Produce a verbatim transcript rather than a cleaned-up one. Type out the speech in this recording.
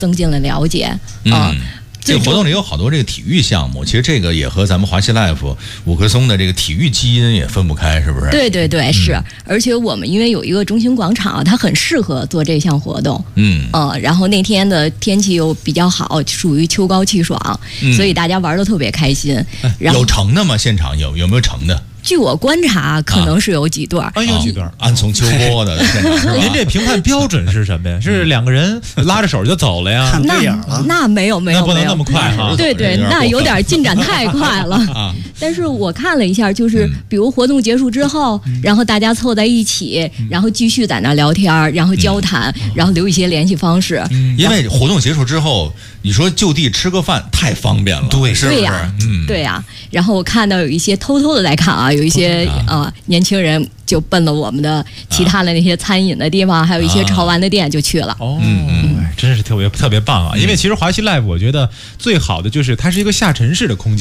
增进了了解啊。 嗯这个活动里有好多这个体育项目，其实这个也和咱们华西 life 五棵松的这个体育基因也分不开，是不是？ 对对对，是。嗯、而且我们因为有一个中心广场，它很适合做这项活动。嗯。呃，然后那天的天气又比较好，属于秋高气爽，嗯、所以大家玩得特别开心。然后有成的吗？现场有有没有成的？ 据我观察，可能是有几对儿， 啊，有几对儿， 安从秋波的现场是吧？ 您这评判标准是什么呀？是两个人拉着手就走了呀？ 看对眼了？ 那没有没有， 那不能那么快哈。 对对，那有点进展太快了。啊、但是我看了一下，就是比如活动结束之后，嗯、然后大家凑在一起，然后继续在那聊天，然后交谈，嗯、然后留一些联系方式。 嗯、因为活动结束之后，你说就地吃个饭太方便了， 对， 是不是？ 对呀，嗯，对呀。然后我看到有一些偷偷的在看啊，有一些。啊、呃，年轻人就奔了我们的其他的那些餐饮的地方，啊、还有一些潮玩的店就去了。 哦，嗯嗯，真是特别特别棒啊！因为其实华西 life 我觉得最好的就是它是一个下沉式的空间。